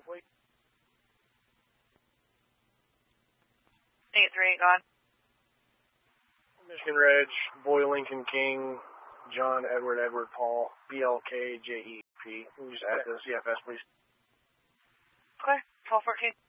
please. 838 gone. Michigan Reg, Boy Lincoln King, John Edward Paul, BLK JEP. Can you just add to the CFS, please? Okay, 1214.